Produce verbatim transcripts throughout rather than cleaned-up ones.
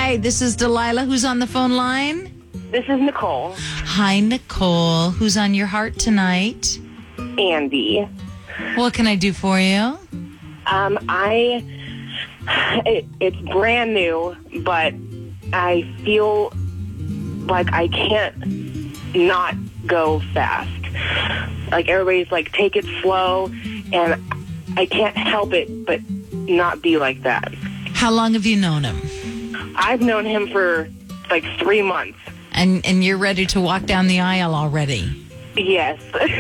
Hi, this is Delilah. Who's on the phone line? This is Nicole. Hi, Nicole. Who's on your heart tonight? Andy. What can I do for you? Um, I, it, it's brand new, but I feel like I can't not go fast. Like everybody's like, take it slow, and I can't help it but not be like that. How long have you known him? I've known him for like three months. And and you're ready to walk down the aisle already? Yes.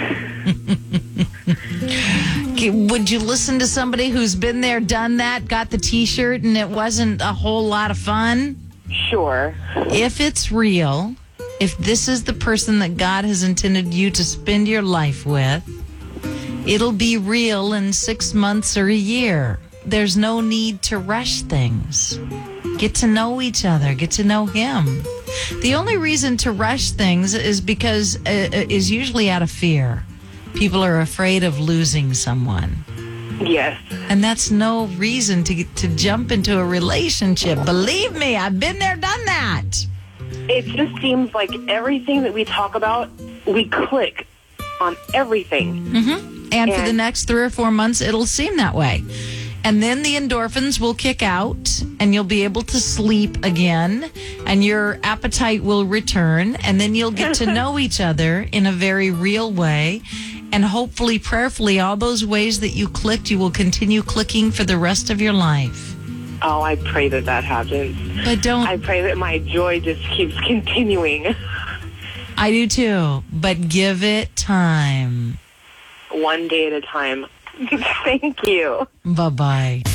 Okay, would you listen to somebody who's been there, done that, got the T-shirt, and it wasn't a whole lot of fun? Sure. If it's real, if this is the person that God has intended you to spend your life with, it'll be real in six months or a year. There's no need to rush things. Get to know each other. Get to know him. The only reason to rush things is because uh, is usually out of fear. People are afraid of losing someone. Yes. And that's no reason to to jump into a relationship. Believe me, I've been there, done that. It just seems like everything that we talk about, we click on everything. Mm-hmm. And, and for the next three or four months, it'll seem that way. And then the endorphins will kick out, and you'll be able to sleep again, and your appetite will return, and then you'll get to know each other in a very real way. And hopefully, prayerfully, all those ways that you clicked, you will continue clicking for the rest of your life. Oh, I pray that that happens. But don't... I pray that my joy just keeps continuing. I do too, but give it time. One day at a time. Thank you. Bye-bye.